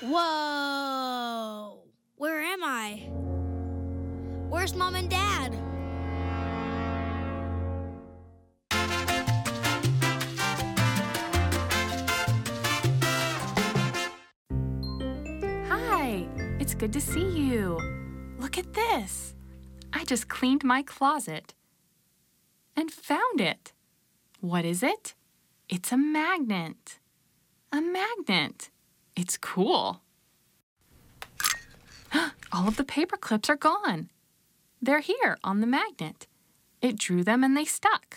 Whoa! Where am I? Where's Mom and Dad? Hi, it's good to see you. Look at this. I just cleaned my closet and found it. What is it? It's a magnet. A magnet. It's cool. All of the paper clips are gone. They're here on the magnet. It drew them and they stuck.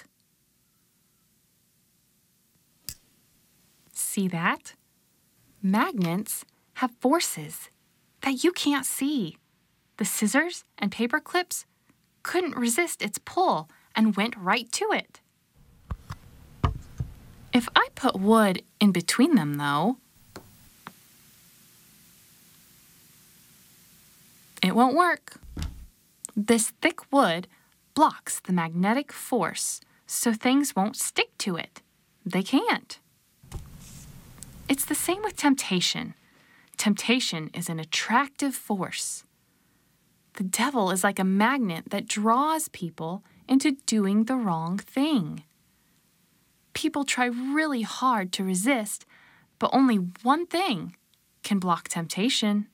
See that? Magnets have forces that you can't see. The scissors and paper clips couldn't resist its pull and went right to it. If I put wood in between them, though, it won't work. This thick wood blocks the magnetic force, so things won't stick to it. They can't. It's the same with temptation. Temptation is an attractive force. The devil is like a magnet that draws people into doing the wrong thing. People try really hard to resist, but only one thing can block temptation.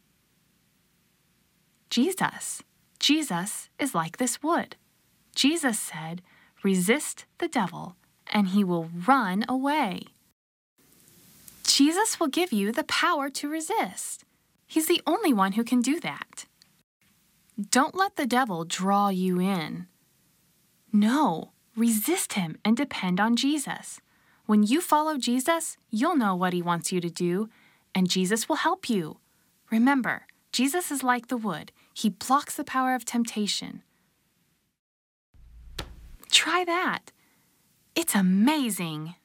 Jesus. Jesus is like this wood. Jesus said, "Resist the devil, and he will run away." Jesus will give you the power to resist. He's the only one who can do that. Don't let the devil draw you in. No, resist him and depend on Jesus. When you follow Jesus, you'll know what he wants you to do, and Jesus will help you. Remember, Jesus is like the wood. He blocks the power of temptation. Try that. It's amazing.